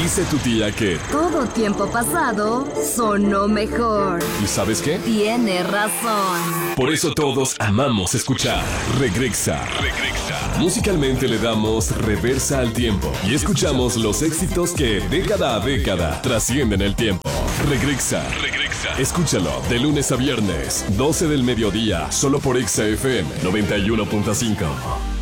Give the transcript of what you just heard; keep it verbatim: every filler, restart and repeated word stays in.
Dice tu tía que todo tiempo pasado sonó mejor. ¿y sabes qué? Tiene razón. Por eso todos amamos escuchar Regresa. Regresa. Musicalmente le damos reversa al tiempo y escuchamos los éxitos que década a década trascienden el tiempo. Regresa. Regresa. Escúchalo de lunes a viernes, doce del mediodía, solo por Exa F M noventa y uno punto cinco.